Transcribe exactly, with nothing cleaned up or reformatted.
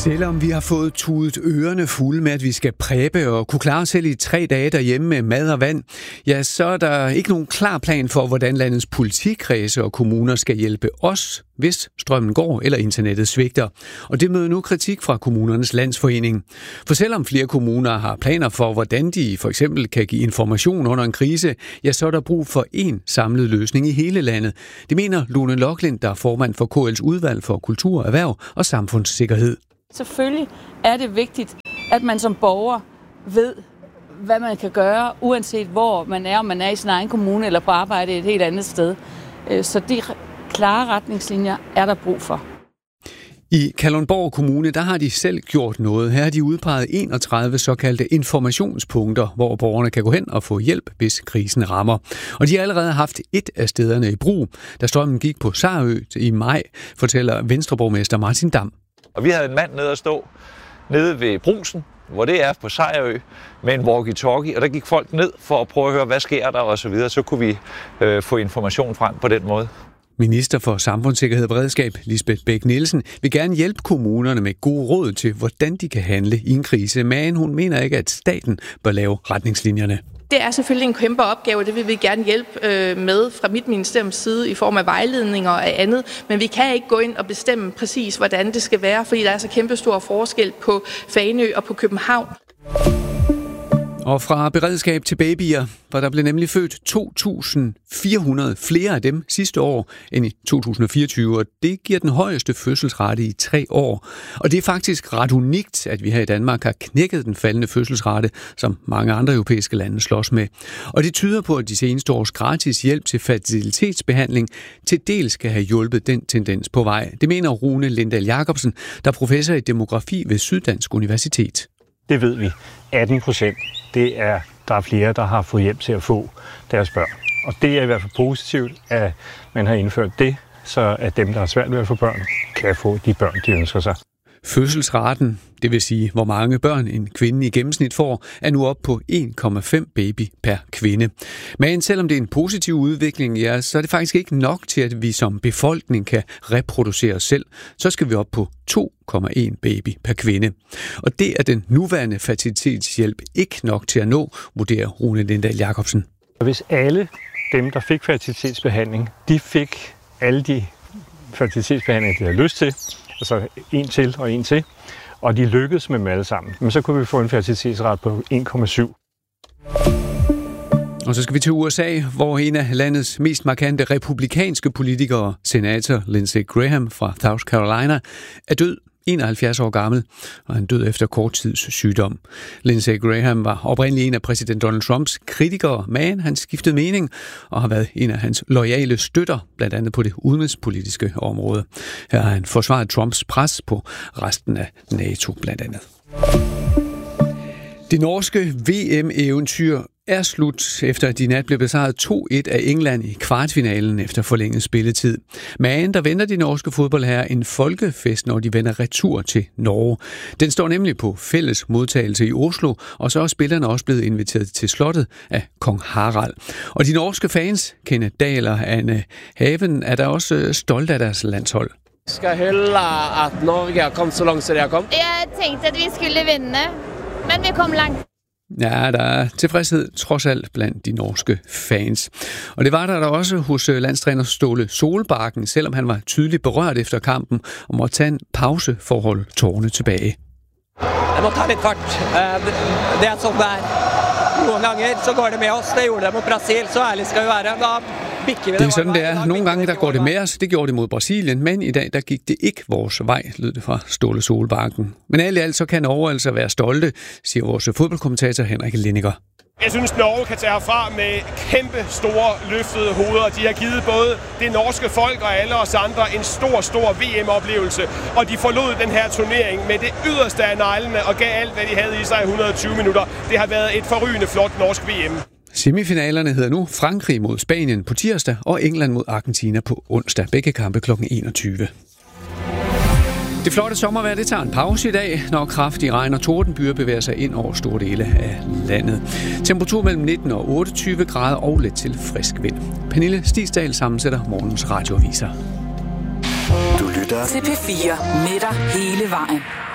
Selvom vi har fået tudet ørerne fulde med, at vi skal præbe og kunne klare os selv i tre dage derhjemme med mad og vand, ja, så er der ikke nogen klar plan for, hvordan landets politikredse og kommuner skal hjælpe os, hvis strømmen går eller internettet svigter. Og det møder nu kritik fra Kommunernes Landsforening. For selvom flere kommuner har planer for, hvordan de for eksempel kan give information under en krise, ja, så er der brug for én samlet løsning i hele landet. Det mener Lone Loklind, der er formand for K L's udvalg for kultur, erhverv og samfundssikkerhed. Selvfølgelig er det vigtigt, at man som borger ved, hvad man kan gøre, uanset hvor man er, om man er i sin egen kommune eller på arbejde et helt andet sted. Så de klare retningslinjer er der brug for. I Kalundborg Kommune, der har de selv gjort noget. Her har de udpeget enogtredive såkaldte informationspunkter, hvor borgerne kan gå hen og få hjælp, hvis krisen rammer. Og de har allerede haft et af stederne i brug, da strømmen gik på Sarø i maj, fortæller Venstreborgmester Martin Dam. Og vi havde en mand nede at stå nede ved Brugsen, hvor det er på Sejrø, med en walkie-talkie, og der gik folk ned for at prøve at høre, hvad sker der og så videre. Så kunne vi øh, få information frem på den måde. Minister for Samfundssikkerhed og Beredskab, Lisbeth Bech-Nielsen, vil gerne hjælpe kommunerne med gode råd til, hvordan de kan handle i en krise, men hun mener ikke, at staten bør lave retningslinjerne. Det er selvfølgelig en kæmpe opgave, og det vil vi gerne hjælpe med fra mit ministeriums side i form af vejledninger og andet. Men vi kan ikke gå ind og bestemme præcis, hvordan det skal være, fordi der er så kæmpe stor forskel på Fanø og på København. Og fra beredskab til babyer, for der blev nemlig født to tusind fire hundrede flere af dem sidste år end i to tusind fireogtyve, og det giver den højeste fødselsrate i tre år. Og det er faktisk ret unikt, at vi her i Danmark har knækket den faldende fødselsrate, som mange andre europæiske lande slås med. Og det tyder på, at de seneste års gratis hjælp til fertilitetsbehandling til dels skal have hjulpet den tendens på vej. Det mener Rune Lindahl Jacobsen, der er professor i demografi ved Syddansk Universitet. Det ved vi. atten procent. Det er, der er flere, der har fået hjælp til at få deres børn. Og det er i hvert fald positivt, at man har indført det, så at dem, der har svært ved at få børn, kan få de børn, de ønsker sig. Fødselsraten, det vil sige, hvor mange børn en kvinde i gennemsnit får, er nu op på en komma fem baby per kvinde. Men selvom det er en positiv udvikling, ja, så er det faktisk ikke nok til, at vi som befolkning kan reproducere os selv. Så skal vi op på to komma en baby per kvinde. Og det er den nuværende fertilitetshjælp ikke nok til at nå, vurderer Rune Lindahl Jacobsen. Hvis alle dem, der fik fertilitetsbehandling, de fik alle de fertilitetsbehandlinger, de havde lyst til, altså en til og en til, og de lykkedes med dem alle sammen. Men så kunne vi få en fertilitetsrate på en komma syv. Og så skal vi til U S A, hvor en af landets mest markante republikanske politikere, senator Lindsey Graham fra South Carolina, er død, enoghalvfjerds år gammel, og han døde efter kort tids sygdom. Lindsey Graham var oprindeligt en af præsident Donald Trumps kritikere, men han skiftede mening og har været en af hans loyale støtter, blandt andet på det udenrigspolitiske område. Her har han forsvaret Trumps pres på resten af NATO blandt andet. Det norske V M-eventyr er slut, efter at de nat blev besejret to et af England i kvartfinalen efter forlænget spilletid. Men der venter de norske fodboldherrer en folkefest, når de vender retur til Norge. Den står nemlig på fælles modtagelse i Oslo, og så er spillerne også blevet inviteret til slottet af kong Harald. Og de norske fans, Kenneth Dahl og Anne Haven, er der også stolte af deres landshold. Skal hylde, at Norge har kommet så langt, som de har kommet. Jeg tænkte, at vi skulle vinde, men vi kom langt. Ja, der er tilfredshed trods alt blandt de norske fans. Og det var der, der også hos landstræner Ståle Solbakken, selvom han var tydeligt berørt efter kampen og måtte tage en pause for at holde tårerne tilbage. Jeg må tage lidt kort. Det er sådan der. Nogle gange så går det med os. Det gjorde det mod Brasil, så ærligt skal vi være. Det er sådan, det er. Nogle gange der går det med os. Det gjorde det mod Brasilien, men i dag der gik det ikke vores vej, lød det fra Ståle Solbakken. Men alt i alt så kan Norge altså være stolte, siger vores fodboldkommentator Henrik Lindiger. Jeg synes, Norge kan tage herfra med kæmpe store løftede hoveder. De har givet både det norske folk og alle os andre en stor, stor V M-oplevelse. Og de forlod den her turnering med det yderste af neglene og gav alt, hvad de havde i sig i et hundrede og tyve minutter. Det har været et forrygende flot norsk V M. Semifinalerne hedder nu Frankrig mod Spanien på tirsdag og England mod Argentina på onsdag. Begge kampe klokken enogtyve. Det flotte sommervejr, det tager en pause i dag, når kraftig regn og tordenbyger bevæger sig ind over store dele af landet. Temperatur mellem nitten og otteogtyve grader og let til frisk vind. Pernille Stigsdal sammensætter morgens radioaviser. Du lytter til P fire med dig hele vejen.